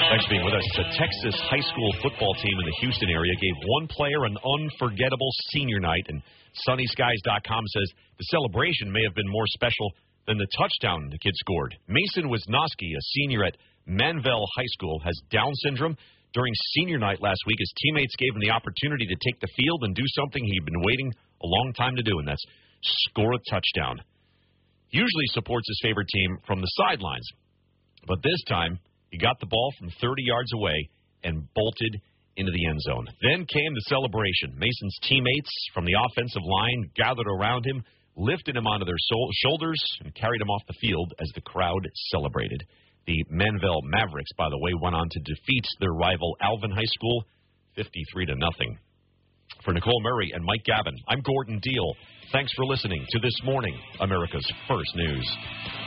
Thanks for being with us. The Texas high school football team in the Houston area gave one player an unforgettable senior night, and SunnySkies.com says the celebration may have been more special than the touchdown the kid scored. Mason Wisnowski, a senior at Manvel High School, has Down syndrome. During senior night last week, his teammates gave him the opportunity to take the field and do something he'd been waiting a long time to do, and that's score a touchdown. He usually supports his favorite team from the sidelines, but this time he got the ball from 30 yards away and bolted into the end zone. Then came the celebration. Mason's teammates from the offensive line gathered around him, lifted him onto their shoulders, and carried him off the field as the crowd celebrated. The Manvel Mavericks, by the way, went on to defeat their rival Alvin High School 53-0. For Nicole Murray and Mike Gavin, I'm Gordon Deal. Thanks for listening to This Morning, America's First News.